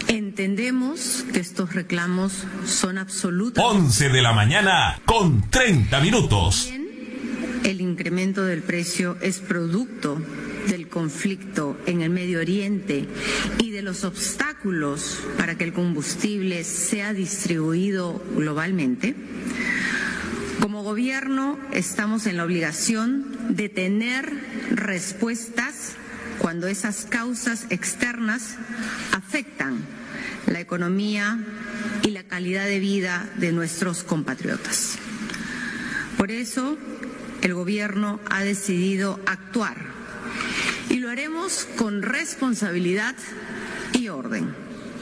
Entendemos que estos reclamos son absolutos. 11 de la mañana con 30 minutos. El incremento del precio es producto del conflicto en el Medio Oriente y de los obstáculos para que el combustible sea distribuido globalmente. Como gobierno estamos en la obligación de tener respuestas cuando esas causas externas afectan la economía y la calidad de vida de nuestros compatriotas. Por eso, el gobierno ha decidido actuar y lo haremos con responsabilidad y orden.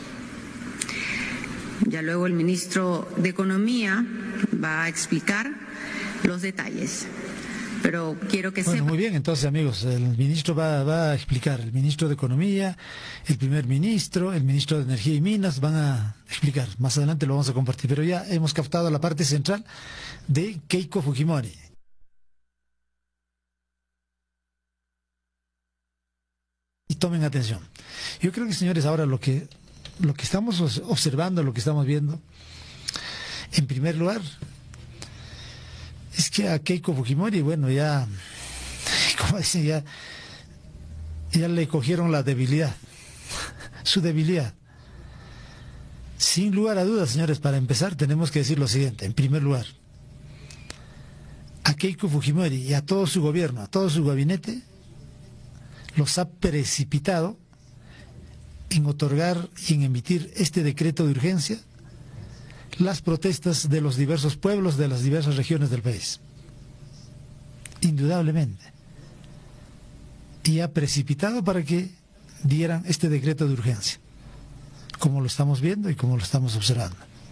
Ya luego el ministro de Economía va a explicar los detalles. Pero quiero que sepan. Muy bien, entonces amigos, el ministro va a explicar, el ministro de Economía, el primer ministro, el ministro de Energía y Minas van a explicar. Más adelante lo vamos a compartir, pero ya hemos captado la parte central de Keiko Fujimori. Y tomen atención. Yo creo que, señores, ahora lo que estamos observando, lo que estamos viendo, en primer lugar, es que a Keiko Fujimori, bueno, ya, como dicen, ya le cogieron la debilidad, su debilidad. Sin lugar a dudas, señores, para empezar tenemos que decir lo siguiente. En primer lugar, a Keiko Fujimori y a todo su gobierno, a todo su gabinete, los ha precipitado en otorgar y en emitir este decreto de urgencia las protestas de los diversos pueblos de las diversas regiones del país. Indudablemente. Y ha precipitado para que dieran este decreto de urgencia, como lo estamos viendo y como lo estamos observando.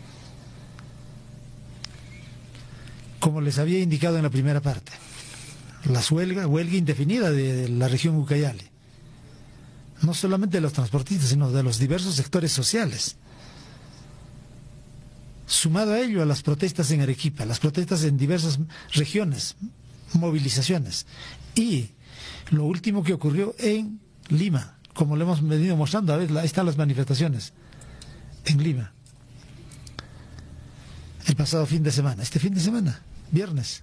Como les había indicado en la primera parte, la huelga indefinida de la región Ucayali, no solamente de los transportistas, sino de los diversos sectores sociales. Sumado a ello a las protestas en Arequipa, las protestas en diversas regiones, movilizaciones. Y lo último que ocurrió en Lima, como lo hemos venido mostrando, a ver, ahí están las manifestaciones en Lima. El pasado fin de semana, este fin de semana, viernes,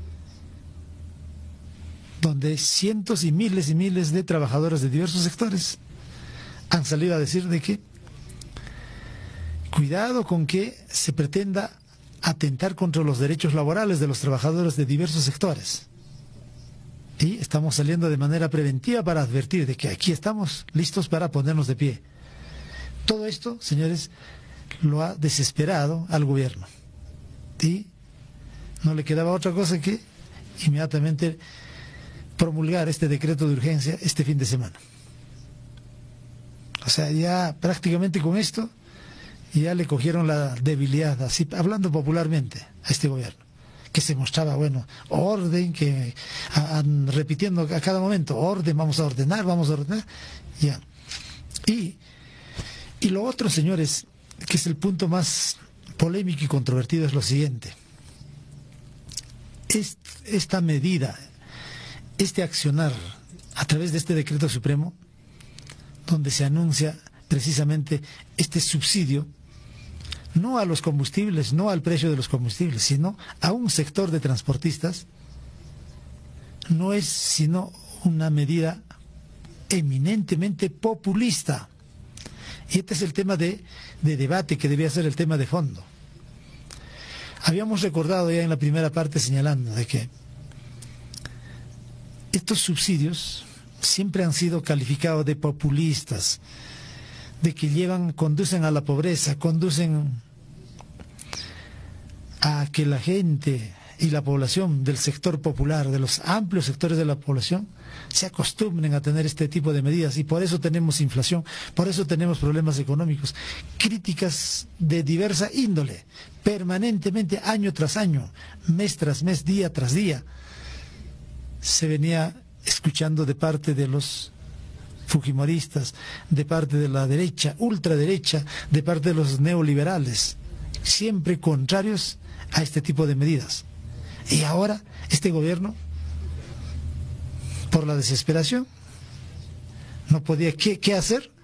donde cientos y miles de trabajadores de diversos sectores han salido a decir de que cuidado con que se pretenda atentar contra los derechos laborales de los trabajadores de diversos sectores. Y estamos saliendo de manera preventiva para advertir de que aquí estamos listos para ponernos de pie. Todo esto, señores, lo ha desesperado al gobierno. Y no le quedaba otra cosa que inmediatamente promulgar este decreto de urgencia este fin de semana. O sea, ya prácticamente con esto ya le cogieron la debilidad, así hablando popularmente, a este gobierno, que se mostraba, bueno, orden, que repitiendo a cada momento, orden, vamos a ordenar, ya. Y lo otro, señores, que es el punto más polémico y controvertido, es lo siguiente. Esta medida, este accionar a través de este decreto supremo, donde se anuncia precisamente este subsidio, no a los combustibles, no al precio de los combustibles, sino a un sector de transportistas, no es sino una medida eminentemente populista. Y este es el tema de debate que debía ser el tema de fondo. Habíamos recordado ya en la primera parte señalando de que estos subsidios siempre han sido calificados de populistas, de que conducen a la pobreza, conducen a que la gente y la población del sector popular, de los amplios sectores de la población, se acostumbren a tener este tipo de medidas, y por eso tenemos inflación, por eso tenemos problemas económicos, críticas de diversa índole, permanentemente, año tras año, mes tras mes, día tras día, se venía escuchando de parte de los fujimoristas, de parte de la derecha, ultraderecha, de parte de los neoliberales, siempre contrarios a este tipo de medidas. Y ahora este gobierno, por la desesperación, no podía qué hacer